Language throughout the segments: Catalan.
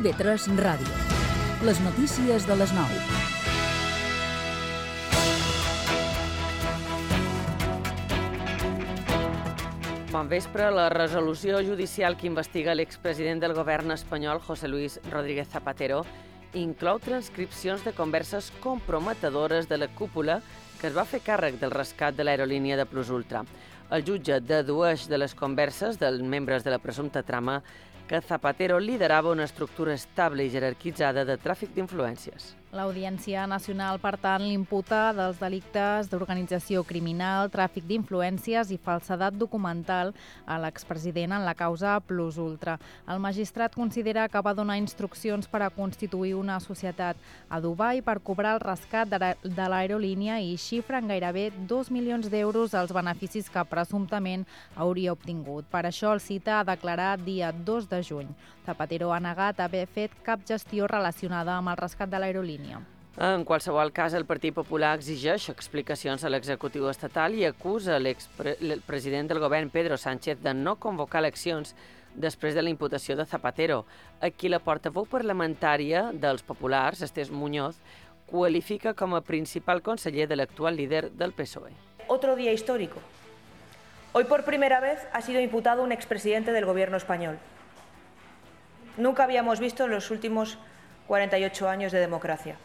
IB3 Ràdio. Les notícies de les 9. Bon vespre. La resolució judicial que investiga l'expresident del govern espanyol, José Luis Rodríguez Zapatero, inclou transcripcions de converses comprometedores de la cúpula que es va fer càrrec del rescat de l'aerolínia de Plus Ultra. El jutge dedueix de les converses dels membres de la presumpta trama que Zapatero liderava una estructura estable i jerarquitzada de tràfic d'influències. L'Audiència Nacional, per tant, l'imputa dels delictes d'organització criminal, tràfic d'influències i falsedat documental a l'expresident en la causa Plus Ultra. El magistrat considera que va donar instruccions per a constituir una societat a Dubai per cobrar el rescat de l'aerolínia i xifra en gairebé 2 milions d'euros els beneficis que presumptament hauria obtingut. Per això el cita a declarar dia 2 de juny. Zapatero ha negat haver fet cap gestió relacionada amb el rescat de l'aerolínia. En qualsevol cas, el Partit Popular exigeix explicacions a l'executiu estatal i acusa el president del govern, Pedro Sánchez, de no convocar eleccions després de la imputació de Zapatero, a qui la portaveu parlamentària dels populars, Estés Muñoz, qualifica com a principal conseller de l'actual líder del PSOE. Otro día histórico. Hoy por primera vez ha sido imputado un expresidente del gobierno español. Nunca habíamos visto en los últimos 48 años de democracia.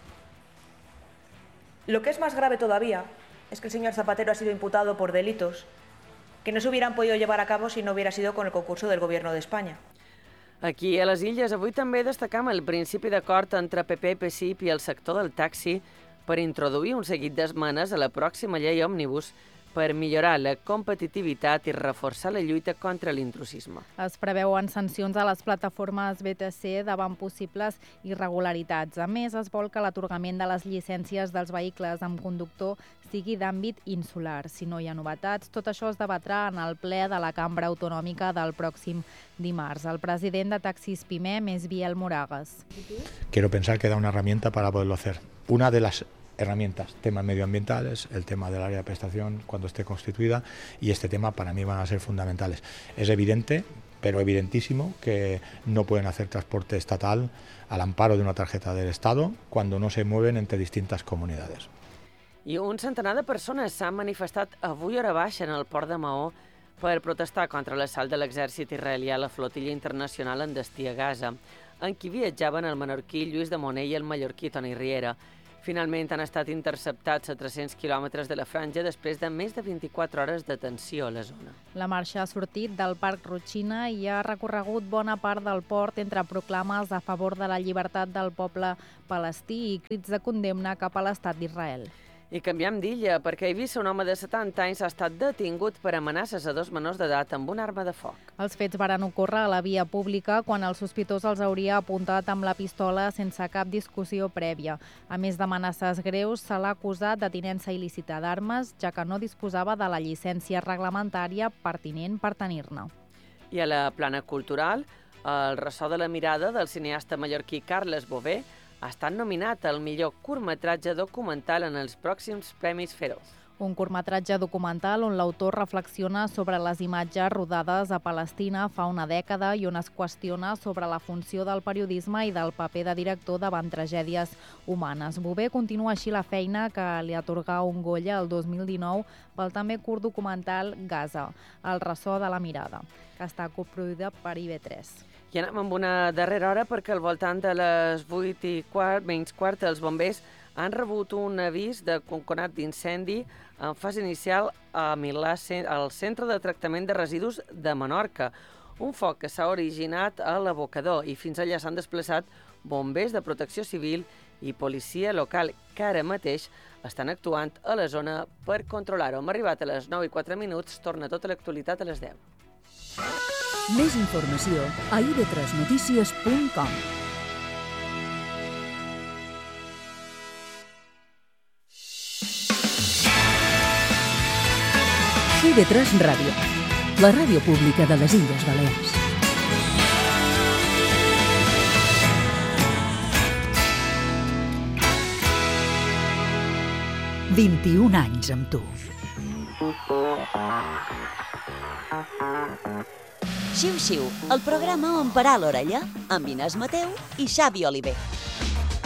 Lo que es más grave todavía es que el señor Zapatero ha sido imputado por delitos que no se hubieran podido llevar a cabo si no hubiera sido con el concurso del Gobierno de España. Aquí a les Illes avui també destacam el principi d'acord entre PP, PSIP i el sector del taxi per introduir un seguit d'esmenes a la pròxima llei òmnibus per millorar la competitivitat i reforçar la lluita contra l'intrusisme. Es preveuen sancions a les plataformes BTC davant possibles irregularitats. A més, es vol que l'atorgament de les llicències dels vehicles amb conductor sigui d'àmbit insular. Si no hi ha novetats, tot això es debatrà en el ple de la Cambra Autonòmica del pròxim dimarts. El president de Taxis PIMEM és Biel Moragas. Quiero pensar que da una herramienta para poderlo hacer. Una de las herramientas, temas medioambientales, el tema del área de prestación cuando esté constituida, y este tema para mí van a ser fundamentales. Es evidente, pero evidentísimo, que no pueden hacer transporte estatal al amparo de una tarjeta del Estado cuando no se mueven entre distintas comunidades. I un centenar de persones s'han manifestat avui hora baixa en el port de Maó per protestar contra l'assalt de l'exèrcit israelià a la flotilla internacional en destí a Gaza, en qui viatjaven el menorquí Lluís de Moner i el mallorquí Toni Riera. Finalment han estat interceptats a 300 quilòmetres de la franja després de més de 24 hores de tensió a la zona. La marxa ha sortit del Parc Rotxina i ha recorregut bona part del port entre proclames a favor de la llibertat del poble palestí i crits de condemna cap a l'estat d'Israel. I canviem d'illa, perquè a Eivissa un home de 70 anys ha estat detingut per amenaces a 2 menors d'edat amb una arma de foc. Els fets varen ocórrer a la via pública quan el sospitós els hauria apuntat amb la pistola sense cap discussió prèvia. A més d'amenaces greus, se l'ha acusat de tinença il·lícita d'armes, ja que no disposava de la llicència reglamentària pertinent per tenir-ne. I a la plana cultural, el ressò de la mirada del cineasta mallorquí Carles Bové ha estat nominat al millor curtmetratge documental en els pròxims Premis Feroz. Un curtmetratge documental on l'autor reflexiona sobre les imatges rodades a Palestina fa una dècada i on es qüestiona sobre la funció del periodisme i del paper de director davant tragèdies humanes. Bové continua així la feina que li atorgà un Goya el 2019 pel també curt documental Gaza, el ressò de la mirada, que està coproduïda per IB3. I anem amb una darrera hora perquè al voltant de les 8:15, menys quart, els bombers han rebut un avís de conconat d'incendi en fase inicial a Milà, al centre de tractament de residus de Menorca. Un foc que s'ha originat a l'abocador i fins allà s'han desplaçat bombers de protecció civil i policia local que ara mateix estan actuant a la zona per controlar-ho. Hem arribat a les 9:04, torna tota l'actualitat a les 10. Més informació a ib3notícies.com. IB3 Ràdio, la ràdio pública de les Illes Balears. «21 anys amb tu». Xiu Xiu, el programa on parar l'orella, amb Inés Mateu i Xavi Oliver.